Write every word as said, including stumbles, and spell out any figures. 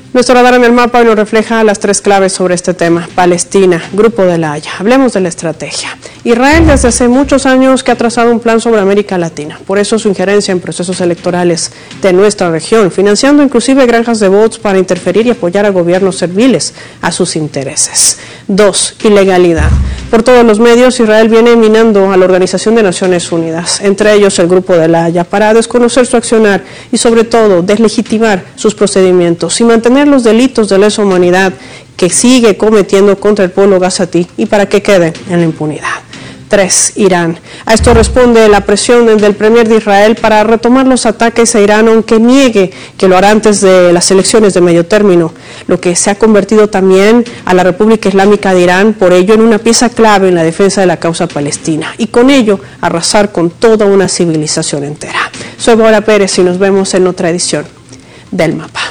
Nuestro radar en el mapa hoy nos refleja las tres claves sobre este tema. Palestina, Grupo de la Haya. Hablemos de la estrategia. Israel desde hace muchos años que ha trazado un plan sobre América Latina. Por eso su injerencia en procesos electorales de nuestra región, financiando inclusive granjas de bots para interferir y apoyar a gobiernos serviles a sus intereses. Dos, ilegalidad. Por todos los medios, Israel viene minando a la Organización de Naciones Unidas, entre ellos el Grupo de la Haya, para desconocer su accionar y sobre todo deslegitimar sus procedimientos y mantener los delitos de lesa humanidad que sigue cometiendo contra el pueblo gazatí y para que quede en la impunidad. Tres, Irán. A esto responde la presión del premier de Israel para retomar los ataques a Irán, aunque niegue que lo hará antes de las elecciones de medio término, lo que se ha convertido también a la República Islámica de Irán, por ello, en una pieza clave en la defensa de la causa palestina, y con ello arrasar con toda una civilización entera. Soy Paola Pérez y nos vemos en otra edición del Mapa.